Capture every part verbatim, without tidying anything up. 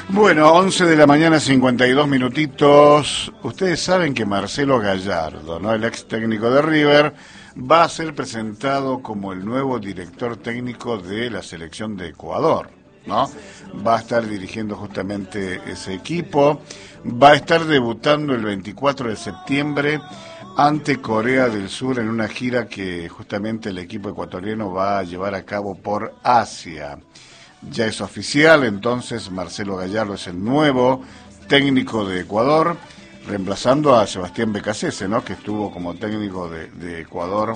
Bueno, once de la mañana, cincuenta y dos minutitos. Ustedes saben que Marcelo Gallardo, ¿no?, el ex técnico de River, va a ser presentado como el nuevo director técnico de la selección de Ecuador, ¿no? Va a estar dirigiendo justamente ese equipo. Va a estar debutando el veinticuatro de septiembre ante Corea del Sur en una gira que justamente el equipo ecuatoriano va a llevar a cabo por Asia. Ya es oficial, entonces Marcelo Gallardo es el nuevo técnico de Ecuador, reemplazando a Sebastián Becasese, ¿no?, que estuvo como técnico de, de Ecuador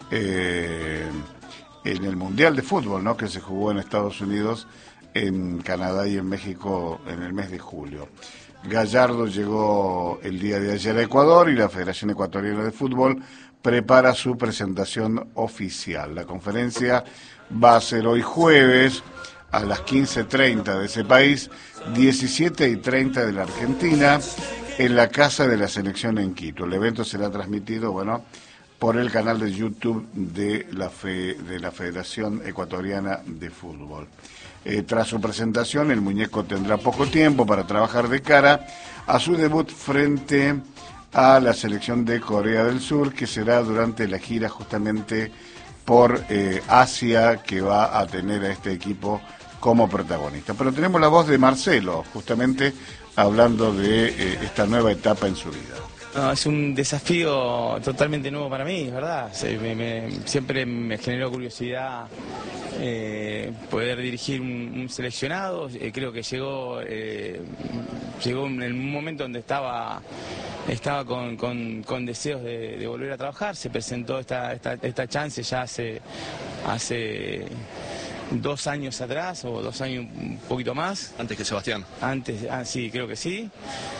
eh, en el Mundial de Fútbol, ¿no?, que se jugó en Estados Unidos, en Canadá y en México en el mes de julio. Gallardo llegó el día de ayer a Ecuador y la Federación Ecuatoriana de Fútbol prepara su presentación oficial. La conferencia va a ser hoy jueves a las quince treinta de ese país, diecisiete y treinta de la Argentina, en la Casa de la Selección en Quito. El evento será transmitido, bueno, por el canal de YouTube de la, Fe, de la Federación Ecuatoriana de Fútbol. Eh, tras su presentación, el muñeco tendrá poco tiempo para trabajar de cara a su debut frente a la selección de Corea del Sur, que será durante la gira justamente por eh, Asia, que va a tener a este equipo como protagonista. Pero tenemos la voz de Marcelo, justamente hablando de eh, esta nueva etapa en su vida. No, es un desafío totalmente nuevo para mí, ¿verdad? Se, me, me, siempre me generó curiosidad eh, poder dirigir un, un seleccionado. Eh, creo que llegó eh, llegó en un momento donde estaba estaba con, con, con deseos de, de volver a trabajar. Se presentó esta, esta, esta chance ya hace hace dos años atrás, o dos años un poquito más. Antes que Sebastián. Antes, ah, sí, creo que sí.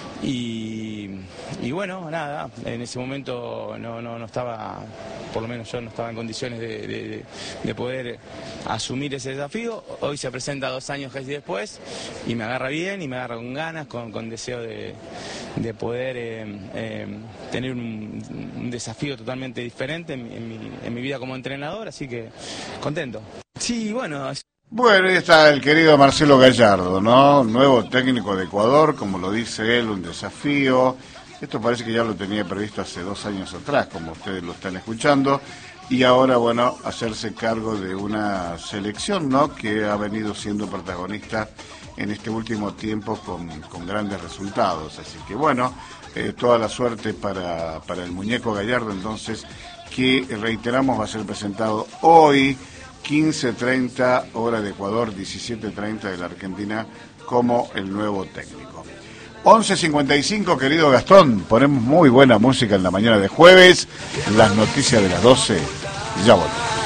Y, y bueno, nada, en ese momento no, no, no estaba, por lo menos yo no estaba en condiciones de, de, de poder asumir ese desafío. Hoy se presenta dos años casi después y me agarra bien y me agarra con ganas, con, con deseo de, de poder eh, eh, tener un, un desafío totalmente diferente en, en, mi, en mi vida como entrenador, así que contento. Sí, bueno... Bueno, ahí está el querido Marcelo Gallardo, ¿no? Nuevo técnico de Ecuador, como lo dice él, un desafío. Esto parece que ya lo tenía previsto hace dos años atrás, como ustedes lo están escuchando. Y ahora, bueno, hacerse cargo de una selección, ¿no?, que ha venido siendo protagonista en este último tiempo con, con grandes resultados. Así que, bueno, eh, toda la suerte para, para el muñeco Gallardo, entonces, que reiteramos va a ser presentado hoy, quince treinta hora de Ecuador, diecisiete treinta de la Argentina, como el nuevo técnico. once cincuenta y cinco, querido Gastón, ponemos muy buena música en la mañana de jueves, las noticias de las doce, ya volvemos.